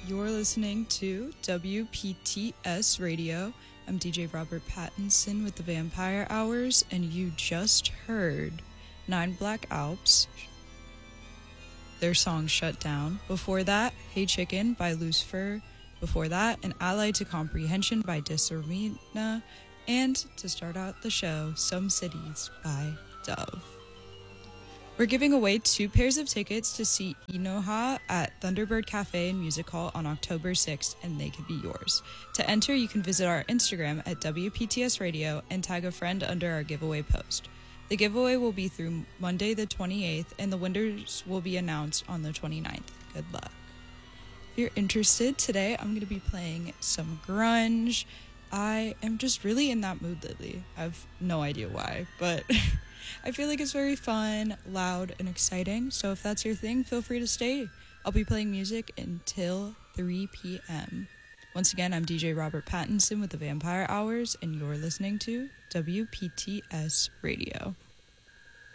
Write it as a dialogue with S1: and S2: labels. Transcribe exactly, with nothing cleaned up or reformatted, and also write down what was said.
S1: You're listening to W P T S Radio. I'm D J Robert Pattinson with the Vampire Hours, and you just heard Nine Black Alps, their song Shut Down. Before that, Hey Chicken by Lucifer. Before that, An Ally to Comprehension by Disarmina. And to start out the show, Some Cities by Dove. We're giving away two pairs of tickets to see Inoha at Thunderbird Cafe and Music Hall on October sixth, and they could be yours. To enter, you can visit our Instagram at W P T S Radio and tag a friend under our giveaway post. The giveaway will be through Monday the twenty-eighth, and the winners will be announced on the twenty-ninth. Good luck. If you're interested, today I'm going to be playing some grunge. I am just really in that mood lately. I have no idea why, but I feel like it's very fun, loud, and exciting. So if that's your thing, feel free to stay. I'll be playing music until three p.m. Once again, I'm D J Robert Pattinson with the Vampire Hours, and you're listening to W P T S Radio.